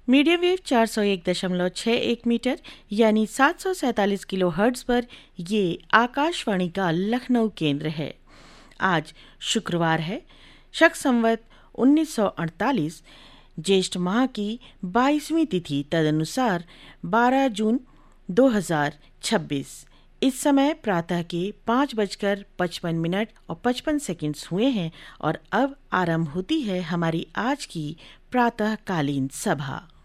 Medium wave 401.61 metre यानी 747 kilo hertz पर ये आकाशवाणी का लखनऊ केंद्र है। आज शुक्रवार है, शक संवत 1948, ज्येष्ठ माह की 22वीं तिथि तदनुसार 12 जून 2026। इस समय प्रातः के 5:55 और 55 सेकंड्स हुए हैं और अब आरंभ होती है हमारी आज की प्रातःकालीन सभा।